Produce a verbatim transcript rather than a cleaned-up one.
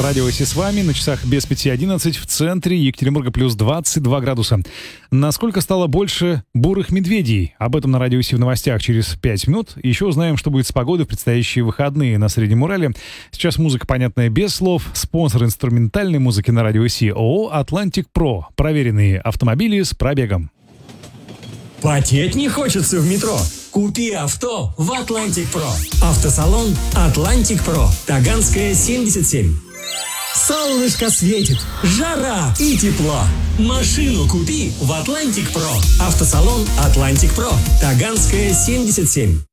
Радио Си с вами. На часах без пяти одиннадцать в центре Екатеринбурга плюс двадцать два градуса. Насколько стало больше бурых медведей? Об этом на Радио Си в новостях через пять минут. Еще узнаем, что будет с погодой в предстоящие выходные на Среднем Урале. Сейчас музыка, понятная без слов. Спонсор инструментальной музыки на Радио Си ООО «Атлантик Про». Проверенные автомобили с пробегом. Потеть не хочется в метро? Купи авто в Атлантик Про. Автосалон Атлантик Про. Таганская, семьдесят семь. Солнышко светит, жара и тепло. Машину купи в Атлантик Про. Автосалон Атлантик Про. Таганская, семьдесят семь.